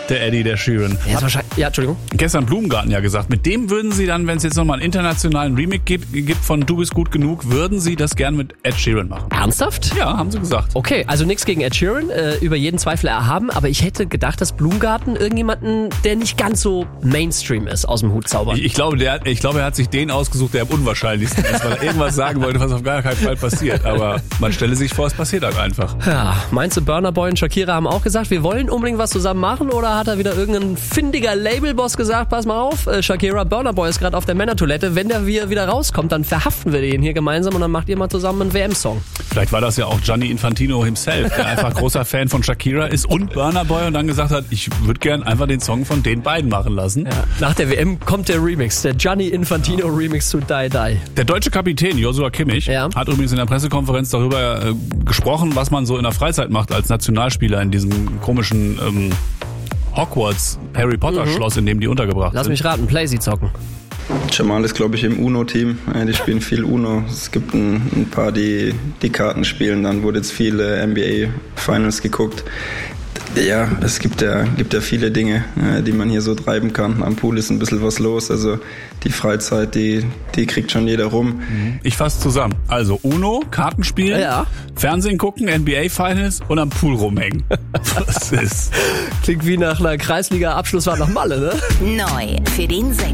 Der Eddie, der Sheeran. Ja, ist wahrscheinlich, ja, Entschuldigung. Gestern Blumengarten ja gesagt, mit dem würden sie dann, wenn es jetzt nochmal einen internationalen Remake gibt von Du bist gut genug, würden sie das gern mit Ed Sheeran machen. Ernsthaft? Ja, haben sie gesagt. Okay, also nichts gegen Ed Sheeran, über jeden Zweifel erhaben, aber ich hätte gedacht, dass Blumengarten irgendjemanden, der nicht ganz so Mainstream ist, aus dem Hut zaubern. Ich glaube, er hat sich den ausgesucht, der am unwahrscheinlichsten ist, weil er irgendwas sagen wollte, was auf gar keinen Fall passiert. Aber man stelle sich vor, es passiert halt einfach. Ja, meinst du, Burna Boy und Shakira haben auch gesagt, wir wollen unbedingt was zusammen machen, oder hat da wieder irgendein findiger Labelboss gesagt, pass mal auf, Shakira, Burna Boy ist gerade auf der Männertoilette, wenn der wieder rauskommt, dann verhaften wir den hier gemeinsam und dann macht ihr mal zusammen einen WM-Song. Vielleicht war das ja auch Gianni Infantino himself, der einfach großer Fan von Shakira ist und Burna Boy und dann gesagt hat, ich würde gern einfach den Song von den beiden machen lassen. Ja. Nach der WM kommt der Remix, der Gianni Infantino Remix zu Die Die. Der deutsche Kapitän Joshua Kimmich hat übrigens in der Pressekonferenz darüber gesprochen, was man so in der Freizeit macht als Nationalspieler in diesem komischen Hogwarts Harry Potter Schloss, in dem die untergebracht sind. Lass mich raten, Playsee zocken. Jamal ist, glaube ich, im Uno-Team. Die spielen viel Uno. Es gibt ein paar, die Karten spielen. Dann wurde jetzt viele NBA-Finals geguckt. Ja, es gibt ja viele Dinge, die man hier so treiben kann. Am Pool ist ein bisschen was los. Also die Freizeit, die kriegt schon jeder rum. Ich fasse zusammen. Also Uno, Kartenspielen, Fernsehen gucken, NBA-Finals und am Pool rumhängen. Was ist? Klingt wie nach einer Kreisliga-Abschlussfahrt nach Malle, ne? Neu für den Sender.